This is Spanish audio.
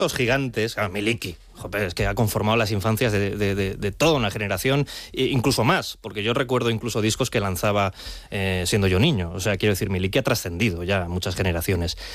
Los gigantes, Miliki, joder, es que ha conformado las infancias de toda una generación, incluso más, porque yo recuerdo incluso discos que lanzaba siendo yo niño. O sea, quiero decir, Miliki ha trascendido ya muchas generaciones.